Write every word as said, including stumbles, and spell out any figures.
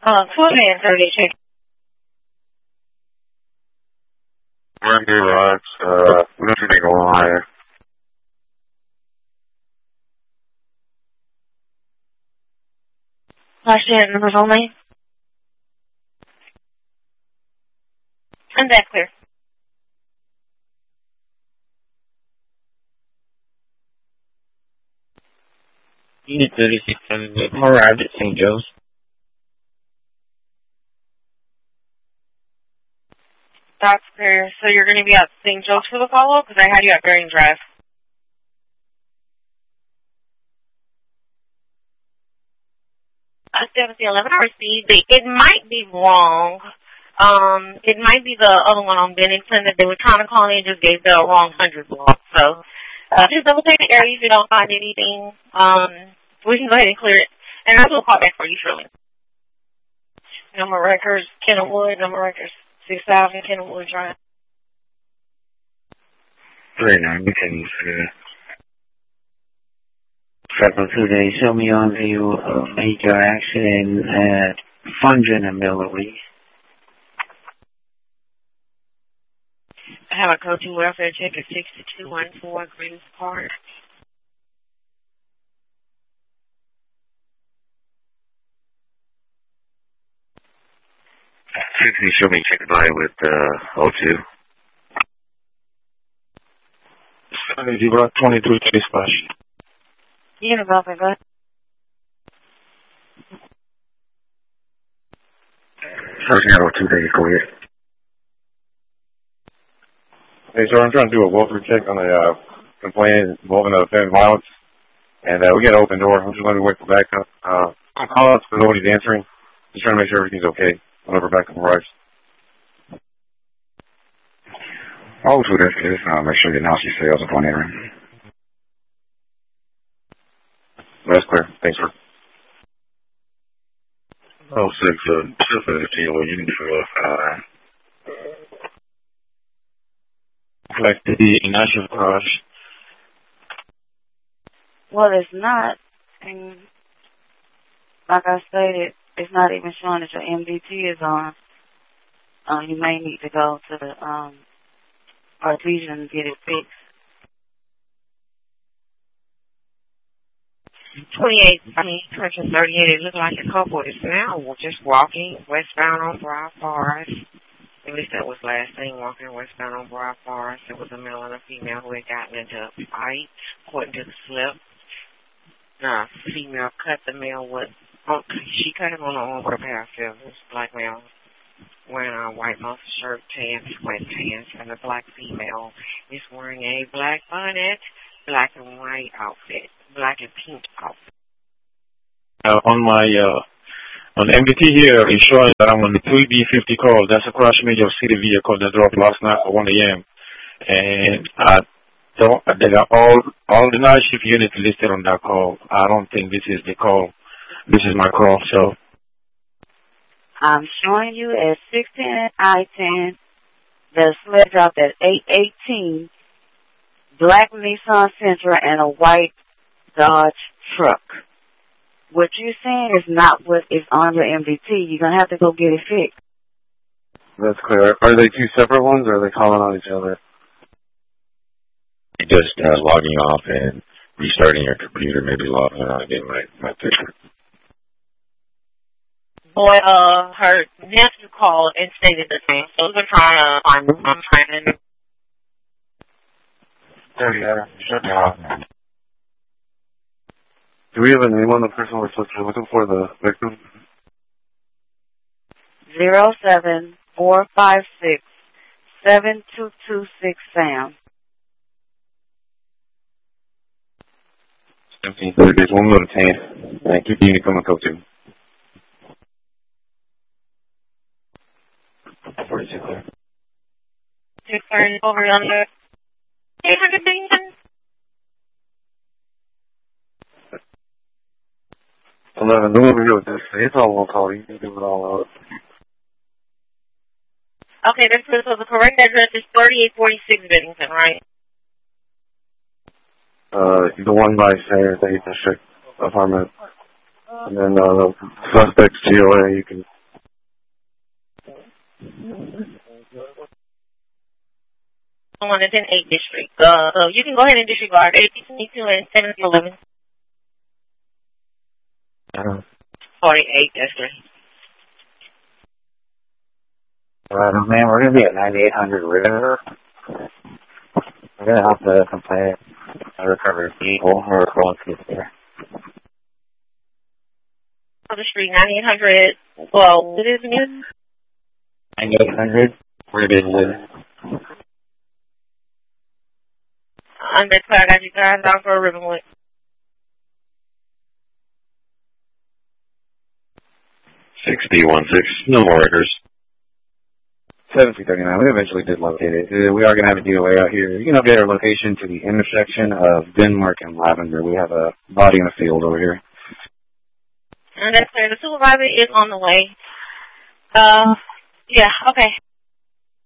Uh, twelve and thirty check. Run through rocks, uh, nothing to go higher. Last year numbers only. And that's clear. Unit thirty-six seven, arrived at Saint Joe's. That's clear. So you're going to be at Saint Joe's for the follow-up? Because I had you at Bering Drive. Uh, seventy eleven I received. It might be wrong. Um, it might be the other one on Bennington that they were trying to call in and just gave the wrong hundred block. So uh, just double check the area if you don't find anything. Um, we can go ahead and clear it. And I'll do a call back for you shortly. Number records, Kennewood, number records, six thousand Kennewood Drive. Three nine, you can uh, Federal two days, show me on view of major accident at Fungin and Millery. I have a code two welfare check at six two one four Greens Park. sixty, show me check by with, uh, O two. seventy, block twenty-three, dispatch. You know about that, but First arrow, two days clear. Hey, sir, I'm trying to do a welfare check on a uh, complaint involving a family violence, and uh, we got an open door. I'm just letting me wait for backup. Uh, I'll call out because nobody's answering. Just trying to make sure everything's okay whenever backup arrives. Oh, two, that's good. Uh, make sure you announce your sales upon entering. That's clear. Thanks, sir. Oh, six, uh, two fifteen, you need to uh, Like the initial crush. well, it's not. And like I stated, it's not even showing that your M D T is on. Uh, you may need to go to the um, artesian and get it fixed. twenty-eight, I mean, Purchase thirty-eight, it looked like a couple is now just walking westbound on Broad Forest. At least that was last thing, walking westbound on Broad Forest. There was a male and a female who had gotten into a fight, according to the slip. The female cut the male with, oh, she cut him on the arm with a pair of scissors. Black male wearing a white muscle shirt, tan sweatpants, and the black female is wearing a black bonnet, black and white outfit, black and pink outfit. Uh, on my, uh, on M D T here, it's showing that I'm on the three B fifty call. That's a crash major city vehicle that dropped last night at one A M And I don't, they got all, all the night shift units listed on that call. I don't think this is the call. This is my call, so. I'm showing you at sixteen I ten, the sled dropped at eight eighteen, black Nissan Sentra and a white Dodge truck. What you're saying is not what is on your M D T. You're going to have to go get it fixed. That's clear. Are they two separate ones, or are they calling on each other? just uh, logging off and restarting your computer, maybe logging on again might, might fix it. Boy, uh, her nephew called and stated the same. So we're trying to find I'm trying to. There you go. Shut down. Do we have a name on the person we're supposed to be looking for, the victim? Zero seven four five six seven two two six Sam. Seventeen thirty days, one more to ten. Thank you. You need to come and go too. Forty-two clear. Six thirty over under eight hundred million. Eleven. Do over here with this. It's all one call. You can do it all out. Okay, that's good. So the correct address is thirty-eight forty-six Bennington, right? Uh, the one by Sayer, the District apartment. And then, uh, the suspect's G O A, you can One is in eight District. Uh, so you can go ahead and disregard eighteen twenty-two and seventeen eleven. Uh, forty-eight, that's right. Right, man, we're going to be at ninety-eight hundred River. We're going to have to complain. I recovered people. We're close to there. Other Street, ninety-eight hundred. Well, what is it again? ninety-eight hundred. Where did it live? I'm Red Cloud. I got you guys down for Riverwood. sixty one six. No more records. seventeen thirty-nine. We eventually did locate it. We are going to have a D O A out here. You can update our location to the intersection of Denmark and Lavender. We have a body in the field over here. And that's clear. The supervisor is on the way. Uh, yeah, okay.